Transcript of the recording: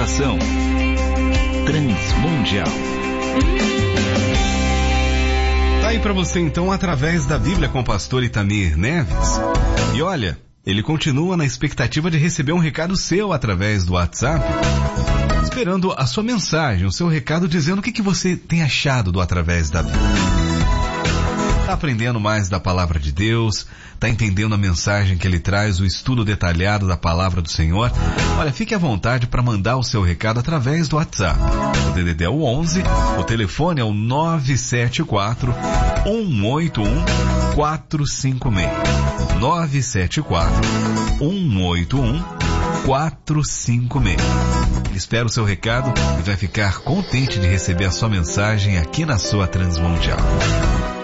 Estação Transmundial. Tá aí pra você então, através da Bíblia com o pastor Itamir Neves. E olha, ele continua na expectativa de receber um recado seu através do WhatsApp, esperando a sua mensagem, o seu recado dizendo o que você tem achado do Através da Bíblia. Tá aprendendo mais da palavra de Deus? Tá entendendo a mensagem que ele traz, o estudo detalhado da palavra do Senhor? Olha, fique à vontade para mandar o seu recado através do WhatsApp. O DDD é o 11, o telefone é o 974 181 456. 974 181 456. Ele espera o seu recado e vai ficar contente de receber a sua mensagem aqui na sua Transmundial.